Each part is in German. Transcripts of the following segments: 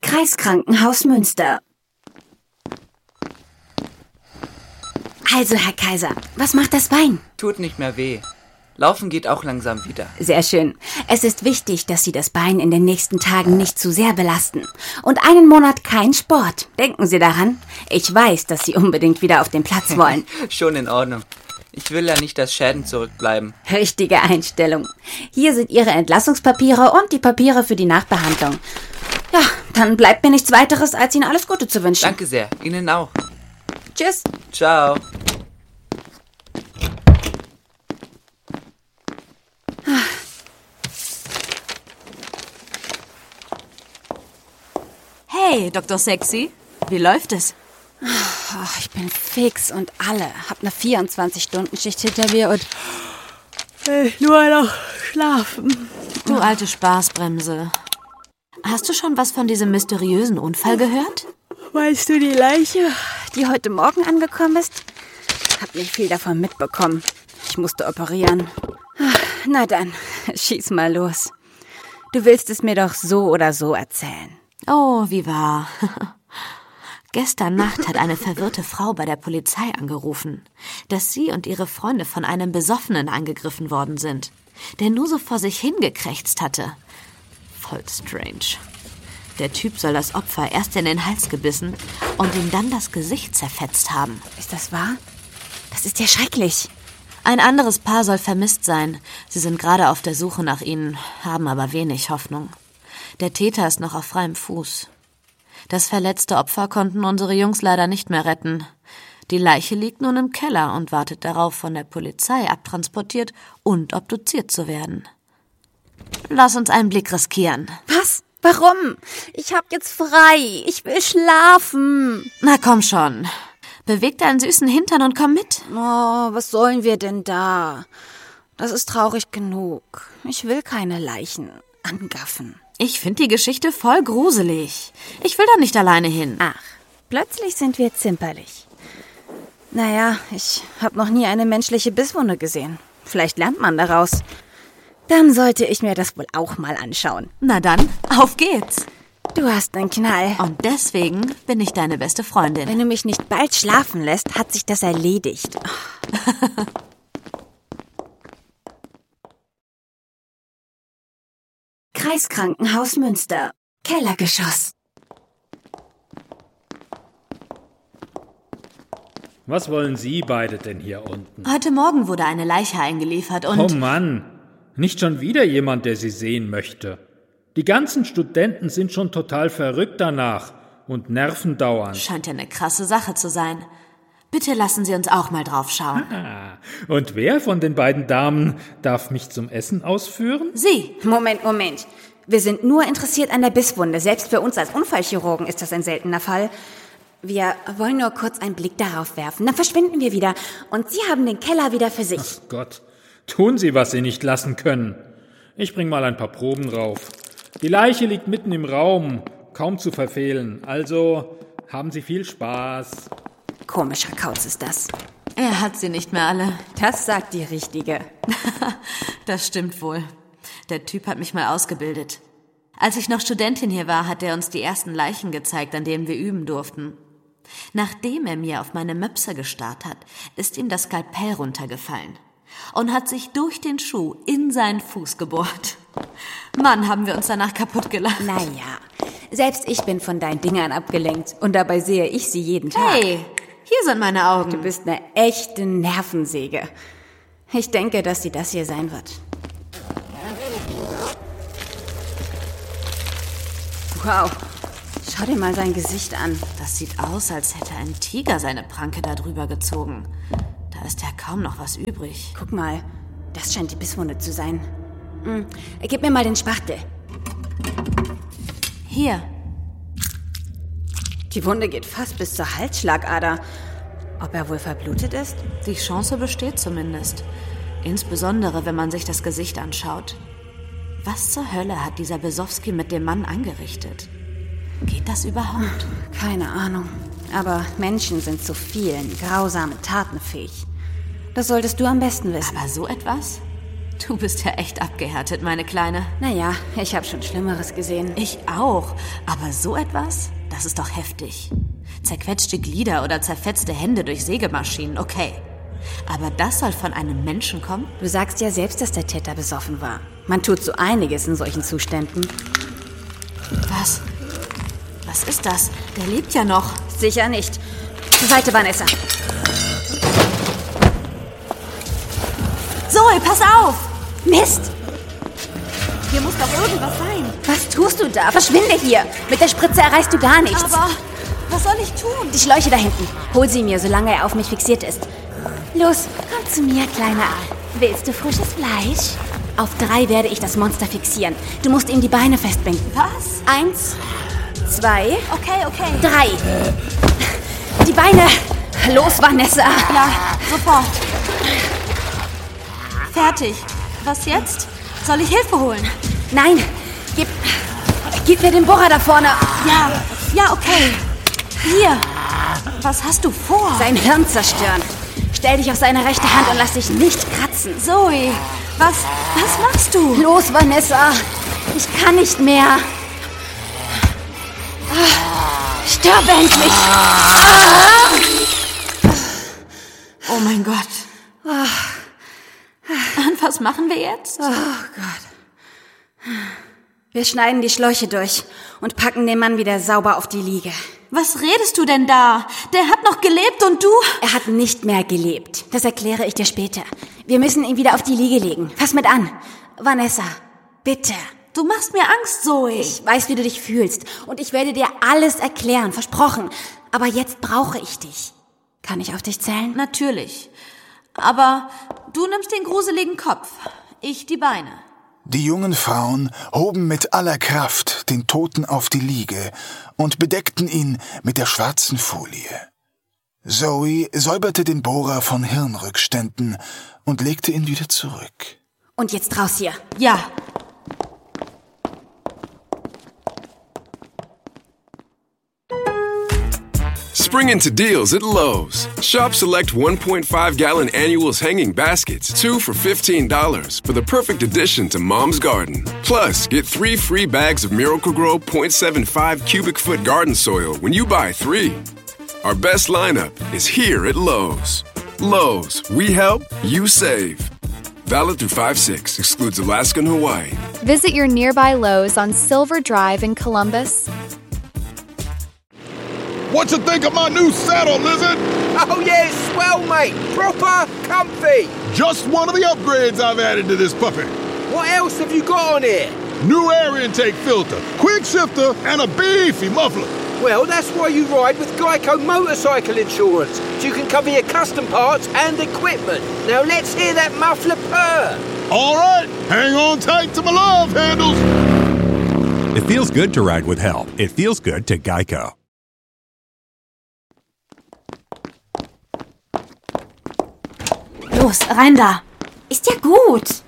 Kreiskrankenhaus Münster. Also, Herr Kaiser, was macht das Bein? Tut nicht mehr weh. Laufen geht auch langsam wieder. Sehr schön. Es ist wichtig, dass Sie das Bein in den nächsten Tagen nicht zu sehr belasten. Und einen Monat kein Sport. Denken Sie daran. Ich weiß, dass Sie unbedingt wieder auf den Platz wollen. Schon in Ordnung. Ich will ja nicht, dass Schäden zurückbleiben. Richtige Einstellung. Hier sind Ihre Entlassungspapiere und die Papiere für die Nachbehandlung. Ja, dann bleibt mir nichts weiteres, als Ihnen alles Gute zu wünschen. Danke sehr. Ihnen auch. Tschüss. Ciao. Hey, Dr. Sexy. Wie läuft es? Oh, ich bin fix und alle. Hab eine 24-Stunden-Schicht hinter mir und will nur noch schlafen. Du alte Spaßbremse. Hast du schon was von diesem mysteriösen Unfall gehört? Meinst du die Leiche, die heute Morgen angekommen ist? Hab nicht viel davon mitbekommen. Ich musste operieren. Na dann, schieß mal los. Du willst es mir doch so oder so erzählen. Oh, wie wahr. Gestern Nacht hat eine verwirrte Frau bei der Polizei angerufen, dass sie und ihre Freunde von einem Besoffenen angegriffen worden sind, der nur so vor sich hingekrächzt hatte. Voll strange. Der Typ soll das Opfer erst in den Hals gebissen und ihm dann das Gesicht zerfetzt haben. Ist das wahr? Das ist ja schrecklich. Ein anderes Paar soll vermisst sein. Sie sind gerade auf der Suche nach ihnen, haben aber wenig Hoffnung. Der Täter ist noch auf freiem Fuß. Das verletzte Opfer konnten unsere Jungs leider nicht mehr retten. Die Leiche liegt nun im Keller und wartet darauf, von der Polizei abtransportiert und obduziert zu werden. Lass uns einen Blick riskieren. Was? Warum? Ich hab jetzt frei. Ich will schlafen. Na komm schon. Beweg deinen süßen Hintern und komm mit. Oh, was sollen wir denn da? Das ist traurig genug. Ich will keine Leichen angaffen. Ich finde die Geschichte voll gruselig. Ich will da nicht alleine hin. Ach, plötzlich sind wir zimperlich. Naja, ich habe noch nie eine menschliche Bisswunde gesehen. Vielleicht lernt man daraus. Dann sollte ich mir das wohl auch mal anschauen. Na dann, auf geht's. Du hast einen Knall. Und deswegen bin ich deine beste Freundin. Wenn du mich nicht bald schlafen lässt, hat sich das erledigt. Kreiskrankenhaus Münster. Kellergeschoss. Was wollen Sie beide denn hier unten? Heute Morgen wurde eine Leiche eingeliefert und... Oh Mann, nicht schon wieder jemand, der Sie sehen möchte. Die ganzen Studenten sind schon total verrückt danach und nerven dauernd. Scheint ja eine krasse Sache zu sein. Bitte lassen Sie uns auch mal drauf schauen. Und wer von den beiden Damen darf mich zum Essen ausführen? Sie. Moment. Wir sind nur interessiert an der Bisswunde. Selbst für uns als Unfallchirurgen ist das ein seltener Fall. Wir wollen nur kurz einen Blick darauf werfen. Dann verschwinden wir wieder. Und Sie haben den Keller wieder für sich. Ach Gott, tun Sie, was Sie nicht lassen können. Ich bring mal ein paar Proben rauf. Die Leiche liegt mitten im Raum, kaum zu verfehlen. Also haben Sie viel Spaß. Komischer Kauz ist das. Er hat sie nicht mehr alle. Das sagt die Richtige. Das stimmt wohl. Der Typ hat mich mal ausgebildet. Als ich noch Studentin hier war, hat er uns die ersten Leichen gezeigt, an denen wir üben durften. Nachdem er mir auf meine Möpse gestarrt hat, ist ihm das Skalpell runtergefallen und hat sich durch den Schuh in seinen Fuß gebohrt. Mann, haben wir uns danach kaputt gelacht. Naja, selbst ich bin von deinen Dingern abgelenkt und dabei sehe ich sie jeden Tag. Hey, hier sind meine Augen. Du bist eine echte Nervensäge. Ich denke, dass sie das hier sein wird. Wow, schau dir mal sein Gesicht an. Das sieht aus, als hätte ein Tiger seine Pranke da drüber gezogen. Da ist ja kaum noch was übrig. Guck mal, das scheint die Bisswunde zu sein. Gib mir mal den Spachtel. Hier. Die Wunde geht fast bis zur Halsschlagader. Ob er wohl verblutet ist? Die Chance besteht zumindest. Insbesondere, wenn man sich das Gesicht anschaut. Was zur Hölle hat dieser Besowski mit dem Mann angerichtet? Geht das überhaupt? Keine Ahnung. Aber Menschen sind zu vielen grausamen Taten fähig. Das solltest du am besten wissen. Aber so etwas? Du bist ja echt abgehärtet, meine Kleine. Naja, ich habe schon Schlimmeres gesehen. Ich auch. Aber so etwas? Das ist doch heftig. Zerquetschte Glieder oder zerfetzte Hände durch Sägemaschinen, okay. Aber das soll von einem Menschen kommen? Du sagst ja selbst, dass der Täter besoffen war. Man tut so einiges in solchen Zuständen. Was? Was ist das? Der lebt ja noch. Sicher nicht. Zur Seite, Vanessa. Zoe, pass auf! Mist! Hier muss doch irgendwas sein. Was tust du da? Verschwinde hier. Mit der Spritze erreichst du gar nichts. Aber was soll ich tun? Die Schläuche da hinten. Hol sie mir, solange er auf mich fixiert ist. Los, komm zu mir, Kleiner. Willst du frisches Fleisch? Auf 3 werde ich das Monster fixieren. Du musst ihm die Beine festbinden. Was? 1, 2, Okay. 3. Die Beine. Los, Vanessa. Ja, sofort. Fertig. Was jetzt? Soll ich Hilfe holen? Nein, gib mir den Bohrer da vorne. Ja, okay. Hier. Was hast du vor? Sein Hirn zerstören. Stell dich auf seine rechte Hand und lass dich nicht kratzen. Zoe, was machst du? Los, Vanessa. Ich kann nicht mehr. Stirb endlich. Oh mein Gott. Und was machen wir jetzt? Oh Gott. Wir schneiden die Schläuche durch und packen den Mann wieder sauber auf die Liege. Was redest du denn da? Der hat noch gelebt und du? Er hat nicht mehr gelebt. Das erkläre ich dir später. Wir müssen ihn wieder auf die Liege legen. Fass mit an. Vanessa, bitte. Du machst mir Angst, Zoe. Ich weiß, wie du dich fühlst. Und ich werde dir alles erklären, versprochen. Aber jetzt brauche ich dich. Kann ich auf dich zählen? Natürlich. Aber du nimmst den gruseligen Kopf. Ich die Beine. Die jungen Frauen hoben mit aller Kraft den Toten auf die Liege und bedeckten ihn mit der schwarzen Folie. Zoe säuberte den Bohrer von Hirnrückständen und legte ihn wieder zurück. Und jetzt raus hier. Ja. Spring into deals at Lowe's. Shop select 1.5-gallon annuals hanging baskets, 2 for $15, for the perfect addition to Mom's Garden. Plus, get 3 free bags of Miracle-Gro 0.75 cubic foot garden soil when you buy 3. Our best lineup is here at Lowe's. Lowe's, we help, you save. Valid through 5/6, excludes Alaska and Hawaii. Visit your nearby Lowe's on Silver Drive in Columbus. What you think of my new saddle, Lizard? Oh yeah, it's swell, mate. Proper comfy. Just one of the upgrades I've added to this puppy. What else have you got on here? New air intake filter, quick shifter, and a beefy muffler. Well, that's why you ride with Geico Motorcycle Insurance. So you can cover your custom parts and equipment. Now let's hear that muffler purr. All right, hang on tight to my love handles. It feels good to ride with help. It feels good to Geico. Los, rein da. Ist ja gut.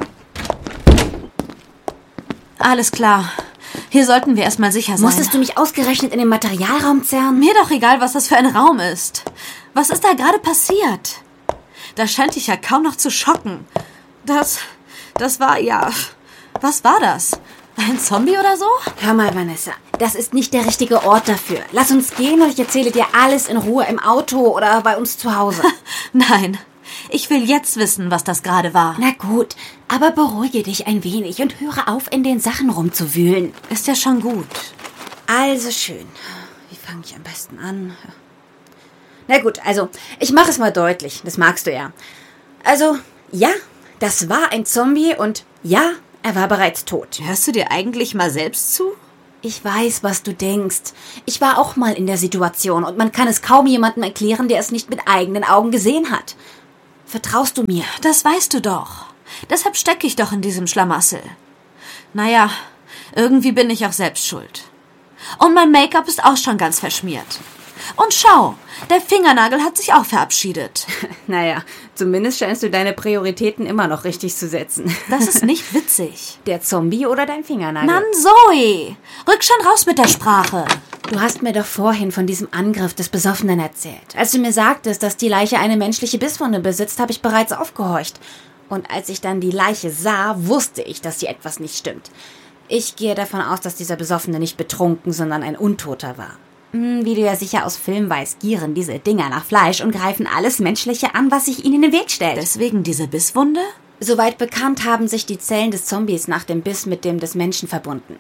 Alles klar. Hier sollten wir erstmal sicher sein. Musstest du mich ausgerechnet in den Materialraum zerren? Mir doch egal, was das für ein Raum ist. Was ist da gerade passiert? Das scheint dich ja kaum noch zu schocken. Das war ja... Was war das? Ein Zombie oder so? Hör mal, Vanessa, das ist nicht der richtige Ort dafür. Lass uns gehen und ich erzähle dir alles in Ruhe im Auto oder bei uns zu Hause. Nein, ich will jetzt wissen, was das gerade war. Na gut, aber beruhige dich ein wenig und höre auf, in den Sachen rumzuwühlen. Ist ja schon gut. Also schön. Wie fange ich am besten an? Na gut, also, ich mache es mal deutlich. Das magst du ja. Also, ja, das war ein Zombie und ja, er war bereits tot. Hörst du dir eigentlich mal selbst zu? Ich weiß, was du denkst. Ich war auch mal in der Situation und man kann es kaum jemandem erklären, der es nicht mit eigenen Augen gesehen hat. Vertraust du mir? Das weißt du doch. Deshalb stecke ich doch in diesem Schlamassel. Naja, irgendwie bin ich auch selbst schuld. Und mein Make-up ist auch schon ganz verschmiert. Und schau, der Fingernagel hat sich auch verabschiedet. Naja, zumindest scheinst du deine Prioritäten immer noch richtig zu setzen. Das ist nicht witzig. Der Zombie oder dein Fingernagel? Mann, Zoe! Rück schon raus mit der Sprache. Du hast mir doch vorhin von diesem Angriff des Besoffenen erzählt. Als du mir sagtest, dass die Leiche eine menschliche Bisswunde besitzt, habe ich bereits aufgehorcht. Und als ich dann die Leiche sah, wusste ich, dass hier etwas nicht stimmt. Ich gehe davon aus, dass dieser Besoffene nicht betrunken, sondern ein Untoter war. Wie du ja sicher aus Film weißt, gieren diese Dinger nach Fleisch und greifen alles Menschliche an, was sich ihnen in den Weg stellt. Deswegen diese Bisswunde? Soweit bekannt haben sich die Zellen des Zombies nach dem Biss mit dem des Menschen verbunden.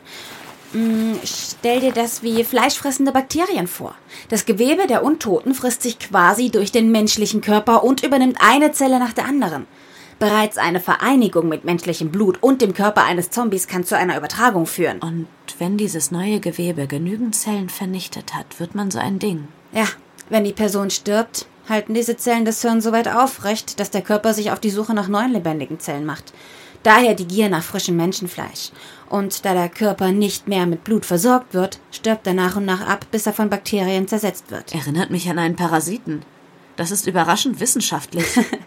Stell dir das wie fleischfressende Bakterien vor. Das Gewebe der Untoten frisst sich quasi durch den menschlichen Körper und übernimmt eine Zelle nach der anderen. Bereits eine Vereinigung mit menschlichem Blut und dem Körper eines Zombies kann zu einer Übertragung führen. Und wenn dieses neue Gewebe genügend Zellen vernichtet hat, wird man so ein Ding. Ja, wenn die Person stirbt, halten diese Zellen das Hirn so weit aufrecht, dass der Körper sich auf die Suche nach neuen lebendigen Zellen macht. Daher die Gier nach frischem Menschenfleisch. Und da der Körper nicht mehr mit Blut versorgt wird, stirbt er nach und nach ab, bis er von Bakterien zersetzt wird. Erinnert mich an einen Parasiten. Das ist überraschend wissenschaftlich.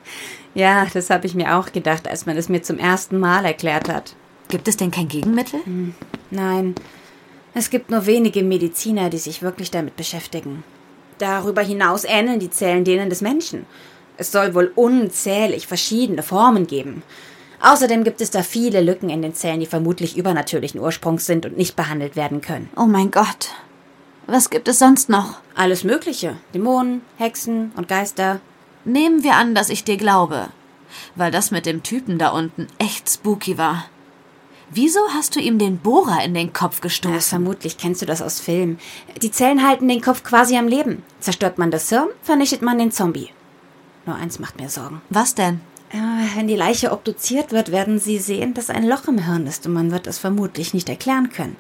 Ja, das habe ich mir auch gedacht, als man es mir zum ersten Mal erklärt hat. Gibt es denn kein Gegenmittel? Nein, es gibt nur wenige Mediziner, die sich wirklich damit beschäftigen. Darüber hinaus ähneln die Zellen denen des Menschen. Es soll wohl unzählig verschiedene Formen geben. Außerdem gibt es da viele Lücken in den Zellen, die vermutlich übernatürlichen Ursprungs sind und nicht behandelt werden können. Oh mein Gott. Was gibt es sonst noch? Alles Mögliche. Dämonen, Hexen und Geister. Nehmen wir an, dass ich dir glaube. Weil das mit dem Typen da unten echt spooky war. Wieso hast du ihm den Bohrer in den Kopf gestoßen? Ja, vermutlich kennst du das aus Filmen. Die Zellen halten den Kopf quasi am Leben. Zerstört man das Hirn, vernichtet man den Zombie. Nur eins macht mir Sorgen. Was denn? Wenn die Leiche obduziert wird, werden sie sehen, dass ein Loch im Hirn ist und man wird es vermutlich nicht erklären können.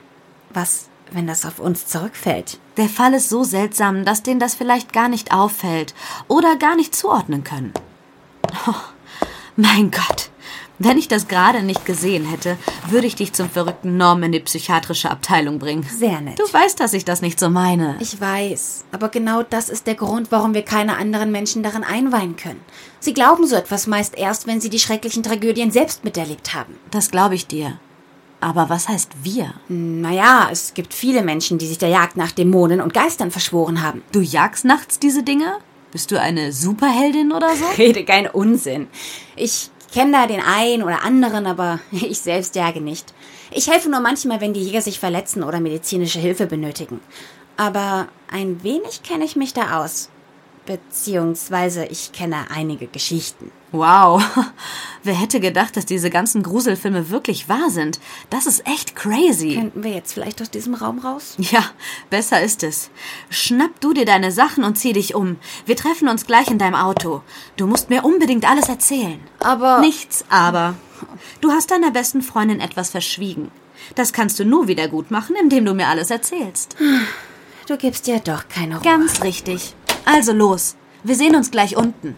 Was, wenn das auf uns zurückfällt? Der Fall ist so seltsam, dass denen das vielleicht gar nicht auffällt oder gar nicht zuordnen können. Oh, mein Gott. Wenn ich das gerade nicht gesehen hätte, würde ich dich zum verrückten Norm in die psychiatrische Abteilung bringen. Sehr nett. Du weißt, dass ich das nicht so meine. Ich weiß, aber genau das ist der Grund, warum wir keine anderen Menschen darin einweihen können. Sie glauben so etwas meist erst, wenn sie die schrecklichen Tragödien selbst miterlebt haben. Das glaube ich dir. Aber was heißt wir? Naja, es gibt viele Menschen, die sich der Jagd nach Dämonen und Geistern verschworen haben. Du jagst nachts diese Dinge? Bist du eine Superheldin oder so? Rede kein Unsinn. Ich kenne da den einen oder anderen, aber ich selbst jage nicht. Ich helfe nur manchmal, wenn die Jäger sich verletzen oder medizinische Hilfe benötigen. Aber ein wenig kenne ich mich da aus. Beziehungsweise ich kenne einige Geschichten. Wow, wer hätte gedacht, dass diese ganzen Gruselfilme wirklich wahr sind? Das ist echt crazy. Könnten wir jetzt vielleicht aus diesem Raum raus? Ja, besser ist es. Schnapp du dir deine Sachen und zieh dich um. Wir treffen uns gleich in deinem Auto. Du musst mir unbedingt alles erzählen. Aber... Nichts aber. Du hast deiner besten Freundin etwas verschwiegen. Das kannst du nur wieder gut machen, indem du mir alles erzählst. Du gibst ja doch keine Ruhe. Ganz richtig. Also los, wir sehen uns gleich unten.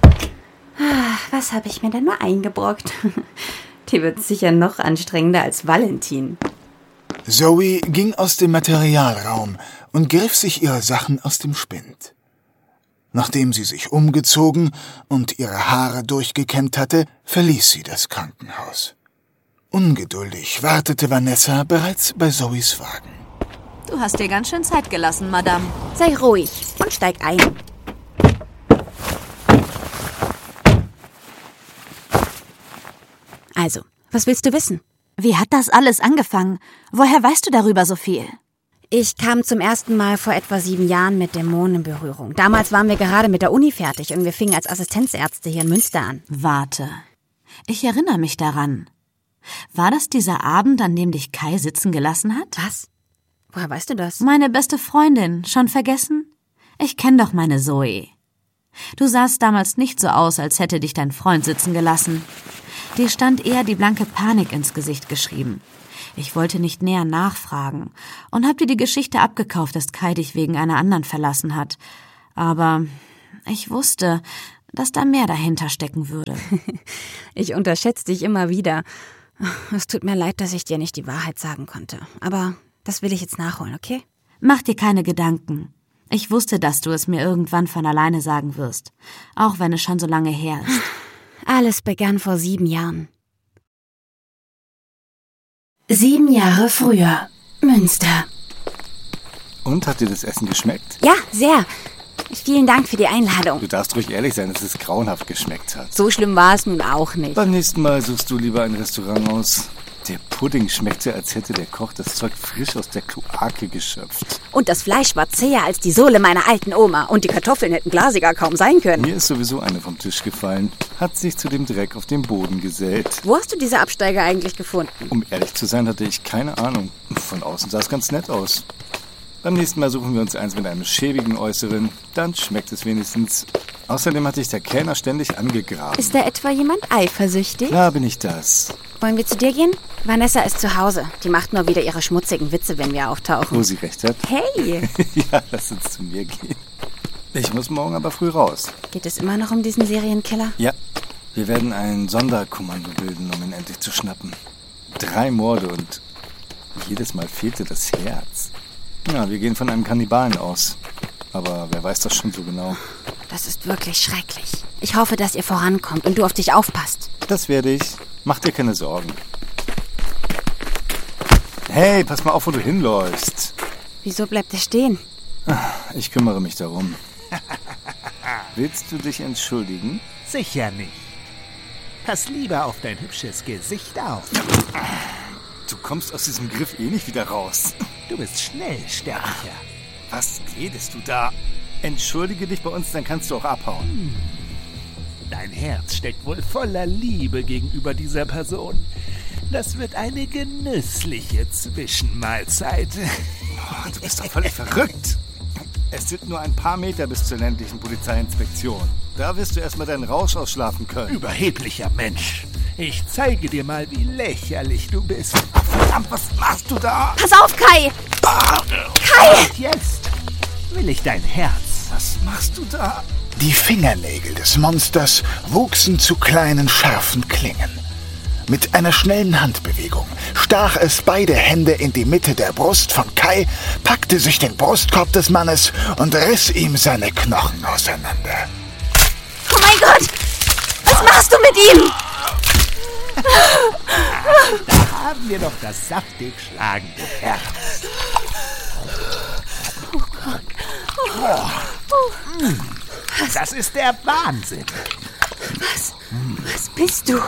Was habe ich mir denn nur eingebrockt? Die wird sicher noch anstrengender als Valentin. Zoe ging aus dem Materialraum und griff sich ihre Sachen aus dem Spind. Nachdem sie sich umgezogen und ihre Haare durchgekämmt hatte, verließ sie das Krankenhaus. Ungeduldig wartete Vanessa bereits bei Zoes Wagen. Du hast dir ganz schön Zeit gelassen, Madame. Sei ruhig und steig ein. Also, was willst du wissen? Wie hat das alles angefangen? Woher weißt du darüber so viel? Ich kam zum ersten Mal vor etwa 7 Jahren mit Dämonen in Berührung. Damals waren wir gerade mit der Uni fertig und wir fingen als Assistenzärzte hier in Münster an. Warte, ich erinnere mich daran. War das dieser Abend, an dem dich Kai sitzen gelassen hat? Was? Woher weißt du das? Meine beste Freundin. Schon vergessen? Ich kenne doch meine Zoe. Du sahst damals nicht so aus, als hätte dich dein Freund sitzen gelassen. Dir stand eher die blanke Panik ins Gesicht geschrieben. Ich wollte nicht näher nachfragen und hab dir die Geschichte abgekauft, dass Kai dich wegen einer anderen verlassen hat. Aber ich wusste, dass da mehr dahinter stecken würde. Ich unterschätze dich immer wieder. Es tut mir leid, dass ich dir nicht die Wahrheit sagen konnte. Aber das will ich jetzt nachholen, okay? Mach dir keine Gedanken. Ich wusste, dass du es mir irgendwann von alleine sagen wirst. Auch wenn es schon so lange her ist. Alles begann vor 7 Jahren. 7 Jahre früher. Münster. Und, hat dir das Essen geschmeckt? Ja, sehr. Vielen Dank für die Einladung. Du darfst ruhig ehrlich sein, dass es grauenhaft geschmeckt hat. So schlimm war es nun auch nicht. Beim nächsten Mal suchst du lieber ein Restaurant aus. Der Pudding schmeckte, als hätte der Koch das Zeug frisch aus der Kloake geschöpft. Und das Fleisch war zäher als die Sohle meiner alten Oma. Und die Kartoffeln hätten glasiger kaum sein können. Mir ist sowieso eine vom Tisch gefallen. Hat sich zu dem Dreck auf dem Boden gesät. Wo hast du diese Absteiger eigentlich gefunden? Um ehrlich zu sein, hatte ich keine Ahnung. Von außen sah es ganz nett aus. Beim nächsten Mal suchen wir uns eins mit einem schäbigen Äußeren. Dann schmeckt es wenigstens. Außerdem hat dich der Kellner ständig angegraben. Ist da etwa jemand eifersüchtig? Na, bin ich das. Wollen wir zu dir gehen? Vanessa ist zu Hause. Die macht nur wieder ihre schmutzigen Witze, wenn wir auftauchen. Wo sie recht hat. Hey! Ja, lass uns zu mir gehen. Ich muss morgen aber früh raus. Geht es immer noch um diesen Serienkiller? Ja. Wir werden ein Sonderkommando bilden, um ihn endlich zu schnappen. 3 Morde und jedes Mal fehlte das Herz. Ja, wir gehen von einem Kannibalen aus. Aber wer weiß das schon so genau? Das ist wirklich schrecklich. Ich hoffe, dass ihr vorankommt und du auf dich aufpasst. Das werde ich. Mach dir keine Sorgen. Hey, pass mal auf, wo du hinläufst. Wieso bleibt er stehen? Ich kümmere mich darum. Willst du dich entschuldigen? Sicher nicht. Pass lieber auf dein hübsches Gesicht auf. Du kommst aus diesem Griff eh nicht wieder raus. Du bist schnell, Sterblicher. Was redest du da? Entschuldige dich bei uns, dann kannst du auch abhauen. Dein Herz steckt wohl voller Liebe gegenüber dieser Person. Das wird eine genüssliche Zwischenmahlzeit. Oh, du bist doch völlig verrückt. Es sind nur ein paar Meter bis zur ländlichen Polizeiinspektion. Da wirst du erstmal deinen Rausch ausschlafen können. Überheblicher Mensch. Ich zeige dir mal, wie lächerlich du bist. Verdammt, was machst du da? Pass auf, Kai! Kai! Und jetzt will ich dein Herz. Was machst du da? Die Fingernägel des Monsters wuchsen zu kleinen, scharfen Klingen. Mit einer schnellen Handbewegung stach es beide Hände in die Mitte der Brust von Kai, packte sich den Brustkorb des Mannes und riss ihm seine Knochen auseinander. Oh mein Gott! Was machst du mit ihm? Da haben wir doch das saftig schlagende Herz. Oh Gott. Das ist der Wahnsinn. Was bist du?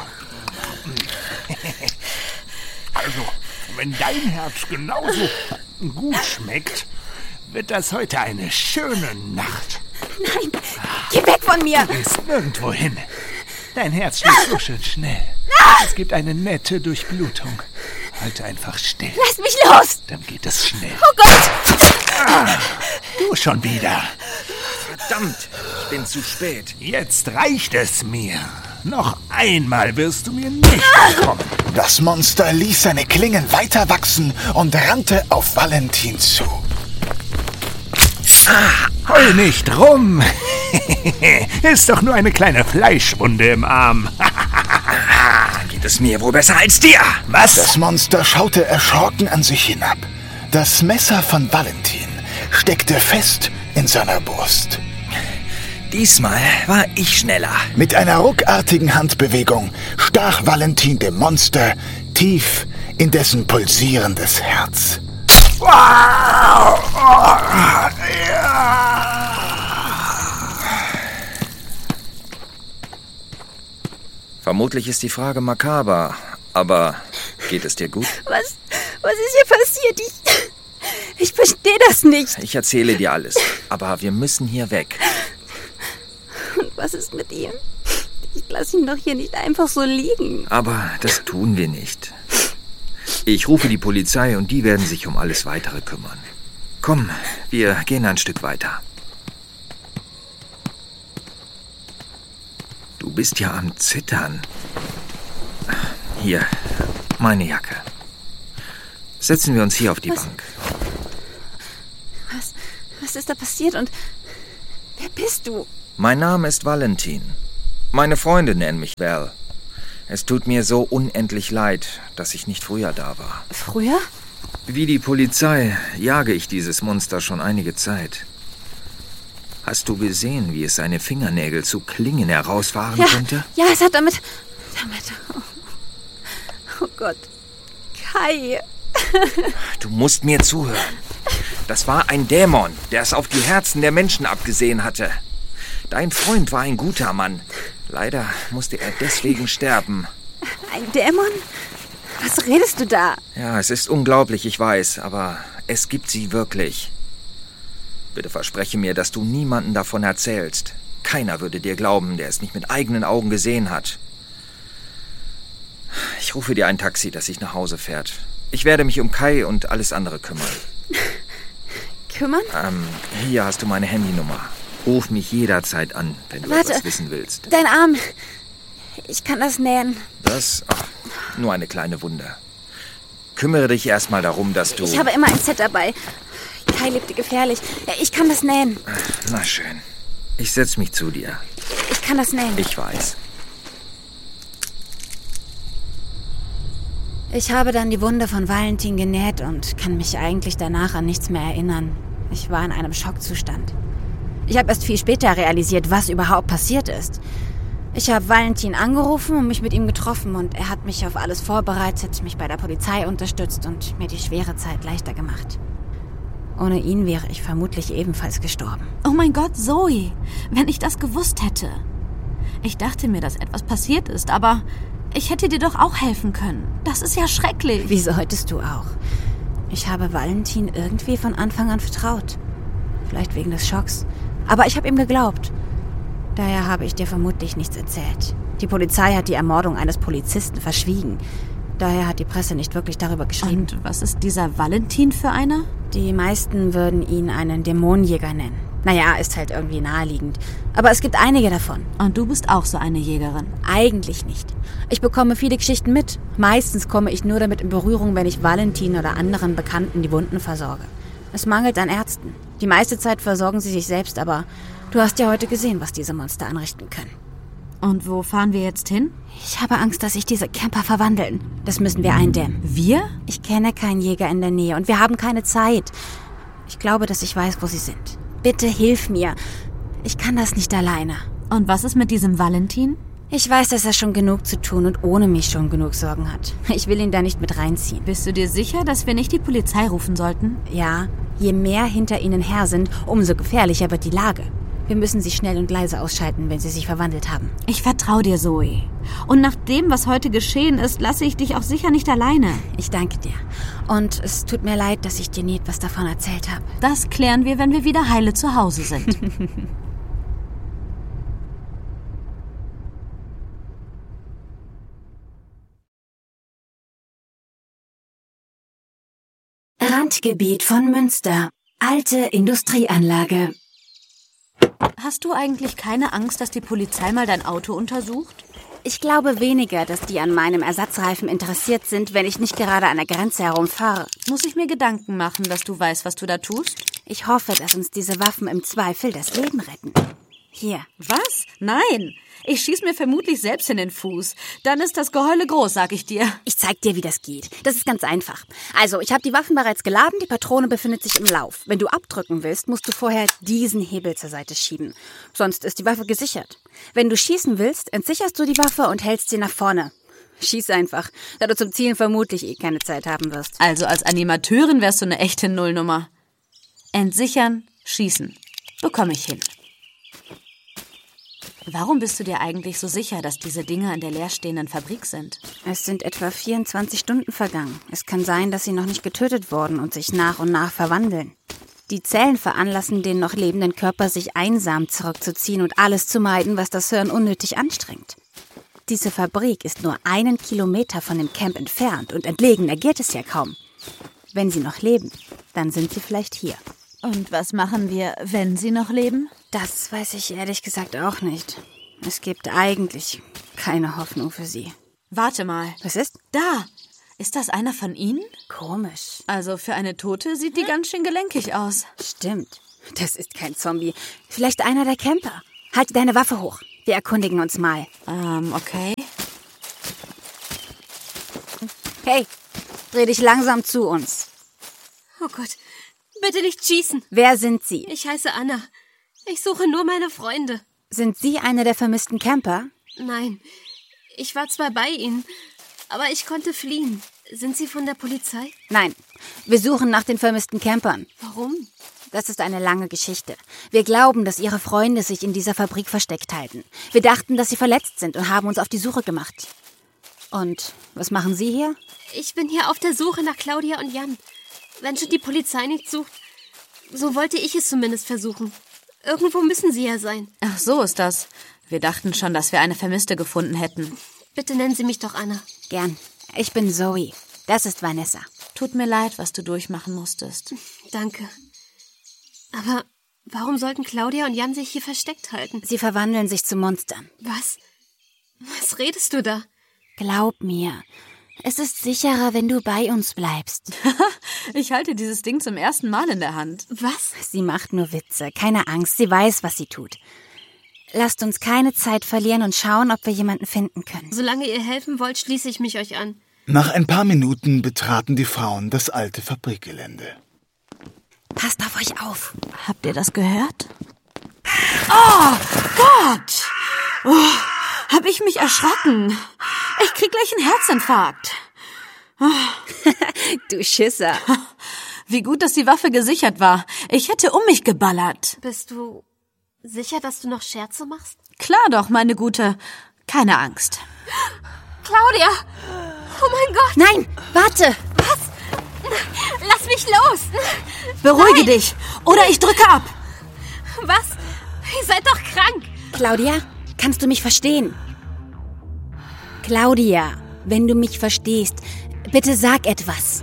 Also, wenn dein Herz genauso gut schmeckt, wird das heute eine schöne Nacht. Nein, geh weg von mir! Du gehst nirgendwo hin. Dein Herz schlägt so schön schnell. Es gibt eine nette Durchblutung. Halte einfach still. Lass mich los! Dann geht es schnell. Oh Gott! Du schon wieder. Verdammt, ich bin zu spät. Jetzt reicht es mir. Noch einmal wirst du mir nicht entkommen. Das Monster ließ seine Klingen weiter wachsen und rannte auf Valentin zu. Heul nicht rum. Ist doch nur eine kleine Fleischwunde im Arm. Geht es mir wohl besser als dir? Was? Das Monster schaute erschrocken an sich hinab. Das Messer von Valentin steckte fest in seiner Brust. Diesmal war ich schneller. Mit einer ruckartigen Handbewegung stach Valentin dem Monster tief in dessen pulsierendes Herz. Vermutlich ist die Frage makaber, aber geht es dir gut? Was ist hier passiert? Ich verstehe das nicht. Ich erzähle dir alles, aber wir müssen hier weg. Und was ist mit ihm? Ich lasse ihn doch hier nicht einfach so liegen. Aber das tun wir nicht. Ich rufe die Polizei und die werden sich um alles Weitere kümmern. Komm, wir gehen ein Stück weiter. Du bist ja am Zittern. Hier, meine Jacke. Setzen wir uns hier auf die Bank. Was ist da passiert und wer bist du? Mein Name ist Valentin. Meine Freunde nennen mich Val. Es tut mir so unendlich leid, dass ich nicht früher da war. Früher? Wie die Polizei jage ich dieses Monster schon einige Zeit. Hast du gesehen, wie es seine Fingernägel zu Klingen herausfahren konnte? Ja, es hat damit... Oh Gott. Kai. Du musst mir zuhören. Das war ein Dämon, der es auf die Herzen der Menschen abgesehen hatte. Dein Freund war ein guter Mann. Leider musste er deswegen sterben. Ein Dämon? Was redest du da? Ja, es ist unglaublich, ich weiß, aber es gibt sie wirklich. Bitte verspreche mir, dass du niemandem davon erzählst. Keiner würde dir glauben, der es nicht mit eigenen Augen gesehen hat. Ich rufe dir ein Taxi, das dich nach Hause fährt. Ich werde mich um Kai und alles andere kümmern. Kümmern? Hier hast du meine Handynummer. Ruf mich jederzeit an, wenn du etwas wissen willst. Dein Arm. Ich kann das nähen. Nur eine kleine Wunde. Kümmere dich erstmal darum, dass du... Ich habe immer ein Set dabei. Kai lebte gefährlich. Ich kann das nähen. Na schön. Ich setze mich zu dir. Ich kann das nähen. Ich weiß. Ich habe dann die Wunde von Valentin genäht und kann mich eigentlich danach an nichts mehr erinnern. Ich war in einem Schockzustand. Ich habe erst viel später realisiert, was überhaupt passiert ist. Ich habe Valentin angerufen und mich mit ihm getroffen und er hat mich auf alles vorbereitet, mich bei der Polizei unterstützt und mir die schwere Zeit leichter gemacht. Ohne ihn wäre ich vermutlich ebenfalls gestorben. Oh mein Gott, Zoe, wenn ich das gewusst hätte. Ich dachte mir, dass etwas passiert ist, aber ich hätte dir doch auch helfen können. Das ist ja schrecklich. Wieso solltest du auch? Ich habe Valentin irgendwie von Anfang an vertraut. Vielleicht wegen des Schocks. Aber ich habe ihm geglaubt. Daher habe ich dir vermutlich nichts erzählt. Die Polizei hat die Ermordung eines Polizisten verschwiegen. Daher hat die Presse nicht wirklich darüber geschrieben. Und was ist dieser Valentin für einer? Die meisten würden ihn einen Dämonenjäger nennen. Naja, ist halt irgendwie naheliegend. Aber es gibt einige davon. Und du bist auch so eine Jägerin? Eigentlich nicht. Ich bekomme viele Geschichten mit. Meistens komme ich nur damit in Berührung, wenn ich Valentin oder anderen Bekannten die Wunden versorge. Es mangelt an Ärzten. Die meiste Zeit versorgen sie sich selbst, aber du hast ja heute gesehen, was diese Monster anrichten können. Und wo fahren wir jetzt hin? Ich habe Angst, dass sich diese Camper verwandeln. Das müssen wir eindämmen. Wir? Ich kenne keinen Jäger in der Nähe und wir haben keine Zeit. Ich glaube, dass ich weiß, wo sie sind. Bitte hilf mir. Ich kann das nicht alleine. Und was ist mit diesem Valentin? Ich weiß, dass er schon genug zu tun und ohne mich schon genug Sorgen hat. Ich will ihn da nicht mit reinziehen. Bist du dir sicher, dass wir nicht die Polizei rufen sollten? Ja, je mehr hinter ihnen her sind, umso gefährlicher wird die Lage. Wir müssen sie schnell und leise ausschalten, wenn sie sich verwandelt haben. Ich vertraue dir, Zoe. Und nach dem, was heute geschehen ist, lasse ich dich auch sicher nicht alleine. Ich danke dir. Und es tut mir leid, dass ich dir nie etwas davon erzählt habe. Das klären wir, wenn wir wieder heile zu Hause sind. Randgebiet von Münster. Alte Industrieanlage. Hast du eigentlich keine Angst, dass die Polizei mal dein Auto untersucht? Ich glaube weniger, dass die an meinem Ersatzreifen interessiert sind, wenn ich nicht gerade an der Grenze herumfahre. Muss ich mir Gedanken machen, dass du weißt, was du da tust? Ich hoffe, dass uns diese Waffen im Zweifel das Leben retten. Hier. Was? Nein. Ich schieß mir vermutlich selbst in den Fuß. Dann ist das Geheule groß, sag ich dir. Ich zeig dir, wie das geht. Das ist ganz einfach. Also, ich habe die Waffen bereits geladen, die Patrone befindet sich im Lauf. Wenn du abdrücken willst, musst du vorher diesen Hebel zur Seite schieben. Sonst ist die Waffe gesichert. Wenn du schießen willst, entsicherst du die Waffe und hältst sie nach vorne. Schieß einfach, da du zum Zielen vermutlich keine Zeit haben wirst. Also als Animateurin wärst du eine echte Nullnummer. Entsichern, schießen. Bekomme ich hin. Warum bist du dir eigentlich so sicher, dass diese Dinge in der leerstehenden Fabrik sind? Es sind etwa 24 Stunden vergangen. Es kann sein, dass sie noch nicht getötet wurden und sich nach und nach verwandeln. Die Zellen veranlassen den noch lebenden Körper, sich einsam zurückzuziehen und alles zu meiden, was das Hirn unnötig anstrengt. Diese Fabrik ist nur 1 Kilometer von dem Camp entfernt und entlegener geht es ja kaum. Wenn sie noch leben, dann sind sie vielleicht hier. Und was machen wir, wenn sie noch leben? Das weiß ich ehrlich gesagt auch nicht. Es gibt eigentlich keine Hoffnung für sie. Warte mal. Was ist? Da. Ist das einer von ihnen? Komisch. Also für eine Tote sieht die ganz schön gelenkig aus. Stimmt. Das ist kein Zombie. Vielleicht einer der Camper. Halte deine Waffe hoch. Wir erkundigen uns mal. Okay. Hey, dreh dich langsam zu uns. Oh Gott. Bitte nicht schießen. Wer sind Sie? Ich heiße Anna. Ich suche nur meine Freunde. Sind Sie eine der vermissten Camper? Nein. Ich war zwar bei Ihnen, aber ich konnte fliehen. Sind Sie von der Polizei? Nein. Wir suchen nach den vermissten Campern. Warum? Das ist eine lange Geschichte. Wir glauben, dass ihre Freunde sich in dieser Fabrik versteckt halten. Wir dachten, dass sie verletzt sind und haben uns auf die Suche gemacht. Und was machen Sie hier? Ich bin hier auf der Suche nach Claudia und Jan. Wenn schon die Polizei nicht sucht, so wollte ich es zumindest versuchen. Irgendwo müssen sie ja sein. Ach, so ist das. Wir dachten schon, dass wir eine Vermisste gefunden hätten. Bitte nennen Sie mich doch Anna. Gern. Ich bin Zoe. Das ist Vanessa. Tut mir leid, was du durchmachen musstest. Danke. Aber warum sollten Claudia und Jan sich hier versteckt halten? Sie verwandeln sich zu Monstern. Was? Was redest du da? Glaub mir. Es ist sicherer, wenn du bei uns bleibst. Ich halte dieses Ding zum ersten Mal in der Hand. Was? Sie macht nur Witze. Keine Angst, sie weiß, was sie tut. Lasst uns keine Zeit verlieren und schauen, ob wir jemanden finden können. Solange ihr helfen wollt, schließe ich mich euch an. Nach ein paar Minuten betraten die Frauen das alte Fabrikgelände. Passt auf euch auf. Habt ihr das gehört? Oh Gott! Oh, hab ich mich erschrocken. Ich krieg gleich einen Herzinfarkt. Oh. Du Schisser. Wie gut, dass die Waffe gesichert war. Ich hätte um mich geballert. Bist du sicher, dass du noch Scherze machst? Klar doch, meine Gute. Keine Angst. Claudia! Oh mein Gott! Nein, warte! Was? Lass mich los! Beruhige dich, oder ich drücke ab. Was? Ihr seid doch krank! Claudia, kannst du mich verstehen? Claudia, wenn du mich verstehst, bitte sag etwas.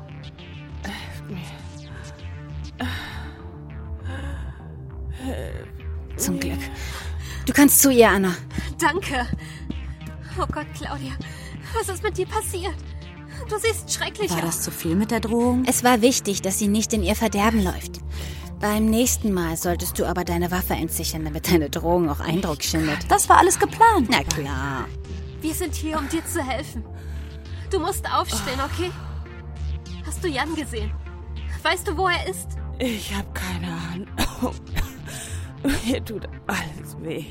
Zum Glück. Du kannst zu ihr, Anna. Danke. Oh Gott, Claudia, was ist mit dir passiert? Du siehst schrecklich aus. War das zu viel mit der Drohung? Es war wichtig, dass sie nicht in ihr Verderben läuft. Beim nächsten Mal solltest du aber deine Waffe entsichern, damit deine Drohung auch Eindruck schindet. Das war alles geplant. Na klar. Wir sind hier, um dir zu helfen. Du musst aufstehen, okay? Hast du Jan gesehen? Weißt du, wo er ist? Ich habe keine Ahnung. Mir tut alles weh.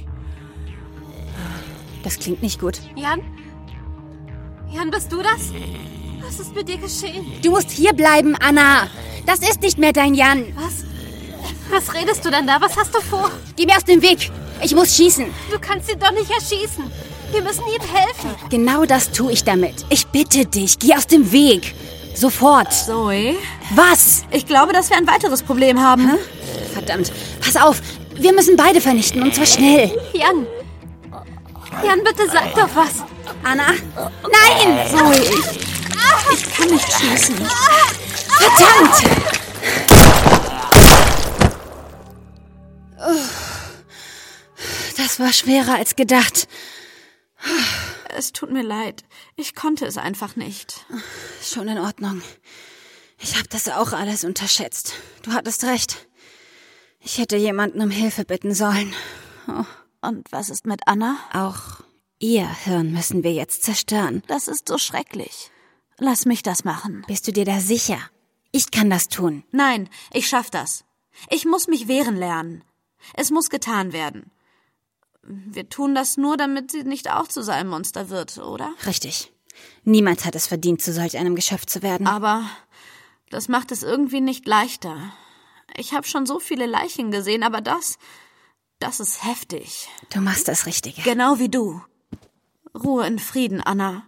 Das klingt nicht gut. Jan? Jan, bist du das? Was ist mit dir geschehen? Du musst hier bleiben, Anna. Das ist nicht mehr dein Jan. Was? Was redest du denn da? Was hast du vor? Geh mir aus dem Weg. Ich muss schießen. Du kannst ihn doch nicht erschießen. Wir müssen ihm helfen. Genau das tue ich damit. Ich bitte dich, geh aus dem Weg. Sofort. Zoe? Was? Ich glaube, dass wir ein weiteres Problem haben. Hä? Verdammt. Pass auf. Wir müssen beide vernichten, und zwar schnell. Jan. Jan, bitte sag doch was. Anna? Nein! Zoe, ich kann nicht schießen. Verdammt! Das war schwerer als gedacht. Es tut mir leid. Ich konnte es einfach nicht. Schon in Ordnung. Ich habe das auch alles unterschätzt. Du hattest recht. Ich hätte jemanden um Hilfe bitten sollen. Oh. Und was ist mit Anna? Auch ihr Hirn müssen wir jetzt zerstören. Das ist so schrecklich. Lass mich das machen. Bist du dir da sicher? Ich kann das tun. Nein, ich schaff das. Ich muss mich wehren lernen. Es muss getan werden. Wir tun das nur, damit sie nicht auch zu so einem Monster wird, oder? Richtig. Niemand hat es verdient, zu solch einem Geschöpf zu werden. Aber das macht es irgendwie nicht leichter. Ich habe schon so viele Leichen gesehen, aber das ist heftig. Du machst das Richtige. Genau wie du. Ruhe in Frieden, Anna.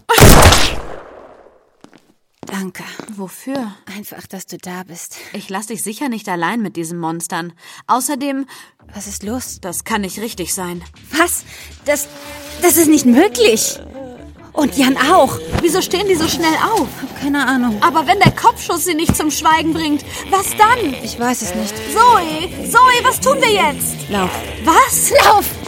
Danke. Wofür? Einfach, dass du da bist. Ich lass dich sicher nicht allein mit diesen Monstern. Außerdem... Was ist los? Das kann nicht richtig sein. Was? Das ist nicht möglich. Und Jan auch. Wieso stehen die so schnell auf? Keine Ahnung. Aber wenn der Kopfschuss sie nicht zum Schweigen bringt, was dann? Ich weiß es nicht. Zoe, was tun wir jetzt? Lauf. Was? Lauf!